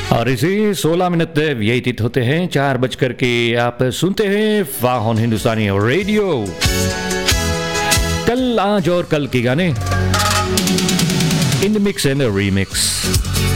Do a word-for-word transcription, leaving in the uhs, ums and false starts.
और इसी सोलह मिनट व्यतीत होते हैं चार बजकर के। आप सुनते हैं फाहन हिंदुस्तानी रेडियो। कल, आज और कल के गाने इन मिक्स एंड रीमिक्स।